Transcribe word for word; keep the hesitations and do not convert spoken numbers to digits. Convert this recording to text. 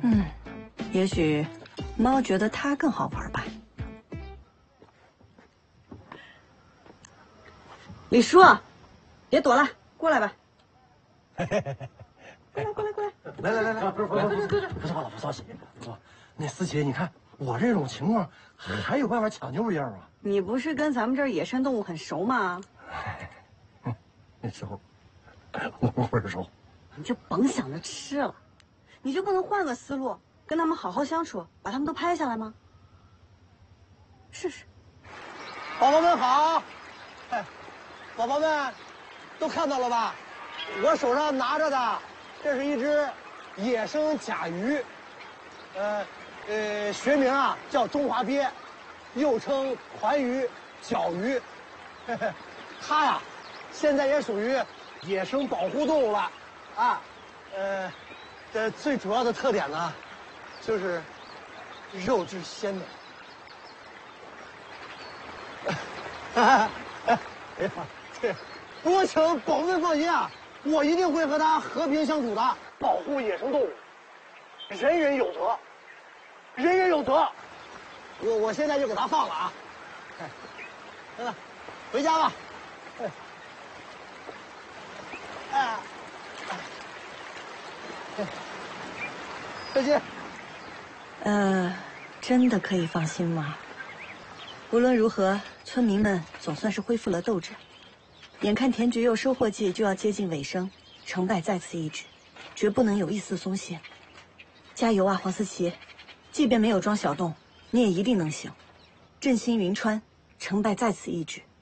嗯，也许猫觉得它更好玩吧。李叔，别躲了，过来吧。过来，过来，过来！ 来来来来，不是不是不是不是，不是老夫少喜。不，那思琪，你看我这种情况，还有办法抢救一下吗？ 你不是跟咱们这儿野生动物很熟吗？ 那熟，我不是熟。 你就甭想着吃了，你就不能换个思路，跟他们好好相处，把他们都拍下来吗？试试。 宝宝们好，哎，宝宝们都看到了吧？我手上拿着的，这是一只野生甲鱼，呃呃，学名啊叫中华鳖，又称环鱼、角鱼。嘿嘿，它呀，现在也属于野生保护动物了，啊，呃，的最主要的特点呢，就是肉质鲜美。哎呀，这，不过请宝宝们放心啊，我一定会和它和平相处的，保护野生动物，人人有责，人人有责。我我现在就给它放了啊，嗯，回家吧。哎，再见。 呃，真的可以放心吗？无论如何，村民们总算是恢复了斗志。眼看田菊柚收获季就要接近尾声，成败在此一举，绝不能有一丝松懈。加油啊，黄思琪！即便没有装小洞，你也一定能行。振兴云川，成败在此一举。